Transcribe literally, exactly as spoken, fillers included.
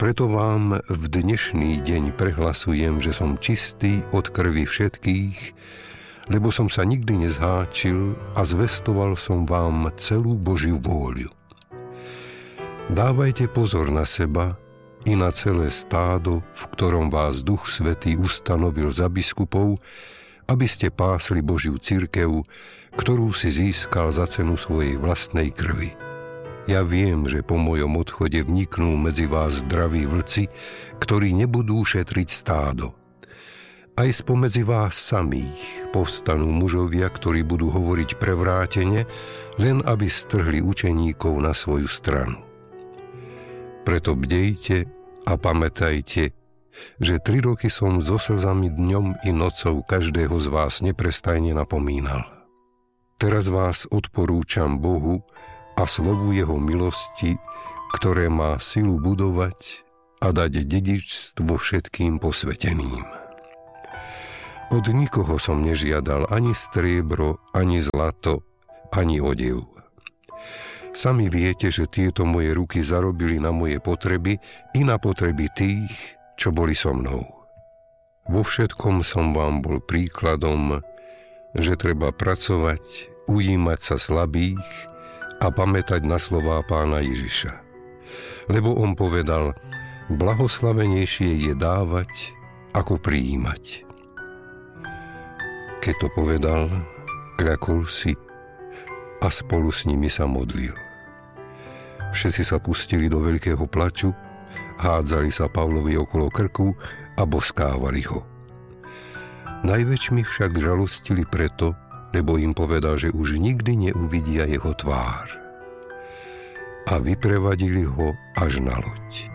Preto vám v dnešný deň prehlasujem, že som čistý od krvi všetkých, lebo som sa nikdy nezháčil a zvestoval som vám celú Božiu vôľu. Dávajte pozor na seba i na celé stádo, v ktorom vás Duch Svätý ustanovil za biskupov, aby ste pásli Božiu cirkev, ktorú si získal za cenu svojej vlastnej krvi. Ja viem, že po mojom odchode vniknú medzi vás zdraví vlci, ktorí nebudú šetriť stádo. Aj spomedzi vás samých povstanú mužovia, ktorí budú hovoriť prevrátene, len aby strhli učeníkov na svoju stranu. Preto bdejte a pamätajte, že tri roky som so slzami dňom i nocou každého z vás neprestajne napomínal. Teraz vás odporúčam Bohu a slovu jeho milosti, ktoré má silu budovať a dať dedičstvo všetkým posveteným. Od nikoho som nežiadal ani striebro, ani zlato, ani odev. Sami viete, že tieto moje ruky zarobili na moje potreby i na potreby tých, čo boli so mnou. Vo všetkom som vám bol príkladom, že treba pracovať, ujímať sa slabých a pamätať na slová Pána Ježiša. Lebo on povedal, blahoslavenejšie je dávať, ako prijímať. Keď to povedal, kľakol si a spolu s nimi sa modlil. Všetci sa pustili do veľkého plaču, hádzali sa Pavlovi okolo krku a boskávali ho. Najväčšmi však žalostili preto, lebo im povedal, že už nikdy neuvidia jeho tvár. A vyprevadili ho až na loď.